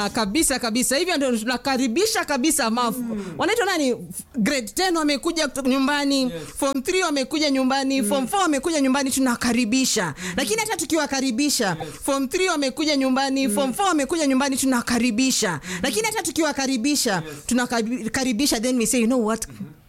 Kabisa. Hivyo ndio tunakaribisha kabisa mafu. Wanaitwa nani? Grade 10 wamekuja nyumbani, form 3 wamekuja nyumbani, form 4 wamekuja nyumbani, tunakaribisha. Lakini hata tukiwakaribisha, form 3 wamekuja nyumbani, form 4 wamekuja nyumbani, tunakaribisha. Lakini hata tukiwakaribisha, tunakaribisha, then we say, you know what?